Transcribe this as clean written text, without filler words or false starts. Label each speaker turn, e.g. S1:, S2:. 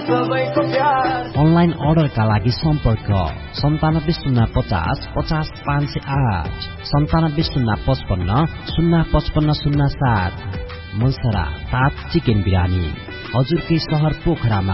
S1: Online अर्डरका लागि सम्पर्क 9705050508 970555055507। मन्सरा 7 चिकन बिरानी हजुरकै शहर पोखरामा।